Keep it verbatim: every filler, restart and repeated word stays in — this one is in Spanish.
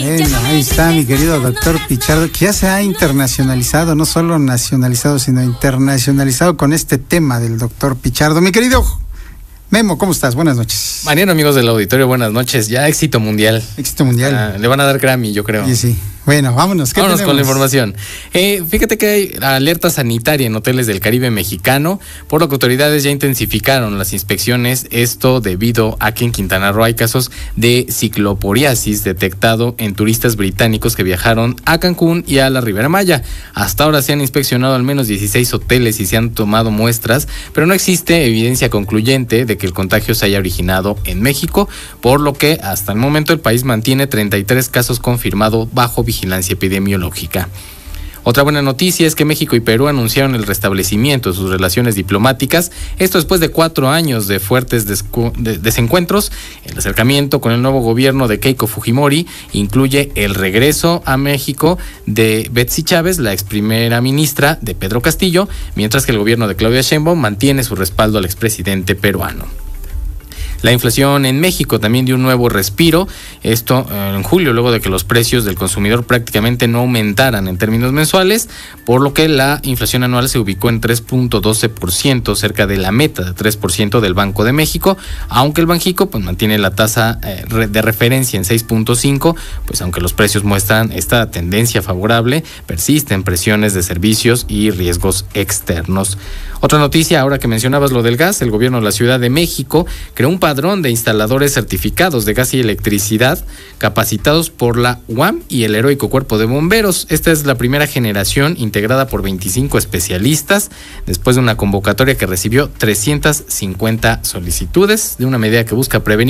Bueno, ahí está mi querido doctor Pichardo, que ya se ha internacionalizado, no solo nacionalizado, sino internacionalizado con este tema del doctor Pichardo. Mi querido Memo, ¿cómo estás? Buenas noches. Mariano, amigos del auditorio, buenas noches. Ya éxito mundial. Éxito mundial. Ah, le van a dar Grammy, yo creo. Sí, sí. Bueno, vámonos. ¿Qué vámonos tenemos? con la información. Eh, fíjate que hay alerta sanitaria en hoteles del Caribe mexicano, por lo que autoridades ya intensificaron las inspecciones. Esto debido a que en Quintana Roo hay casos de cicloporiasis detectado en turistas británicos que viajaron a Cancún y a la Riviera Maya. Hasta ahora se han inspeccionado al menos dieciséis hoteles y se han tomado muestras, pero no existe evidencia concluyente de que el contagio se haya originado en México, por lo que hasta el momento el país mantiene treinta y tres casos confirmados bajo vigilancia vigilancia epidemiológica. Otra buena noticia es que México y Perú anunciaron el restablecimiento de sus relaciones diplomáticas, esto después de cuatro años de fuertes descu- de desencuentros. El acercamiento con el nuevo gobierno de Keiko Fujimori incluye el regreso a México de Betsy Chávez, la ex primera ministra de Pedro Castillo, mientras que el gobierno de Claudia Sheinbaum mantiene su respaldo al expresidente peruano. La inflación en México también dio un nuevo respiro, esto eh, en julio, luego de que los precios del consumidor prácticamente no aumentaran en términos mensuales, por lo que la inflación anual se ubicó en tres punto doce por ciento, cerca de la meta de tres por ciento del Banco de México, aunque el Banjico pues mantiene la tasa eh, de referencia en seis punto cinco, pues aunque los precios muestran esta tendencia favorable, persisten presiones de servicios y riesgos externos. Otra noticia, ahora que mencionabas lo del gas, el gobierno de la Ciudad de México creó un padrón de instaladores certificados de gas y electricidad capacitados por la U A M y el Heroico Cuerpo de Bomberos. Esta es la primera generación integrada por veinticinco especialistas después de una convocatoria que recibió trescientas cincuenta solicitudes de una medida que busca prevenir